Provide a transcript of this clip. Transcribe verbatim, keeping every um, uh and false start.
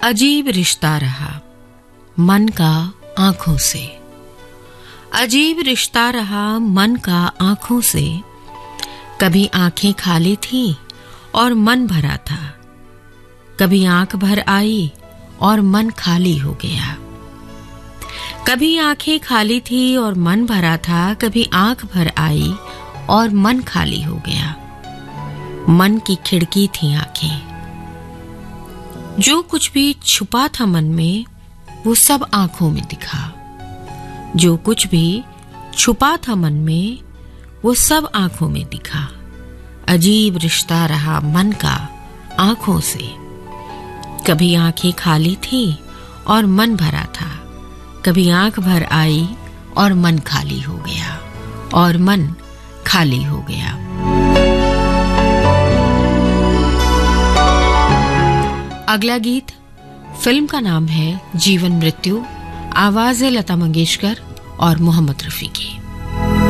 अजीब रिश्ता रहा मन का आंखों से। अजीब रिश्ता रहा मन का आंखों से। कभी आंखें खाली थी और मन भरा था, कभी आंख भर आई और मन खाली हो गया। कभी आंखें खाली थी और मन भरा था, कभी आंख भर आई और मन खाली हो गया। मन की खिड़की थी आंखें। जो कुछ भी छुपा था मन में वो सब आंखों में दिखा। जो कुछ भी छुपा था मन में वो सब आंखों में दिखा। अजीब रिश्ता रहा मन का आंखों से। कभी आंखें खाली थी और मन भरा था, कभी आंख भर आई और मन खाली हो गया और मन खाली हो गया। अगला गीत, फिल्म का नाम है जीवन मृत्यु, आवाज है लता मंगेशकर और मोहम्मद रफी की।